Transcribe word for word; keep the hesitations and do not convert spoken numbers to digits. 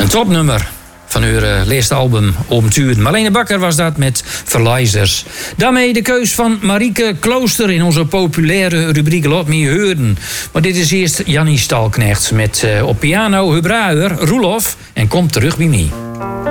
Een topnummer van uw uh, laatste album Omturen. Marlene Bakker was dat met Verlijzers. Daarmee de keus van Marieke Klooster in onze populaire rubriek Laat Me Heuren. Maar dit is eerst Jannie Stalknecht met uh, op piano Hubraer, Roelof en Kom terug bij mij.